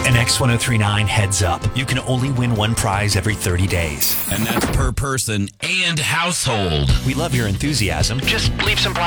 An X1039 heads up. You can only win one prize every 30 days. And that's per person and household. We love your enthusiasm. Just leave some prizes.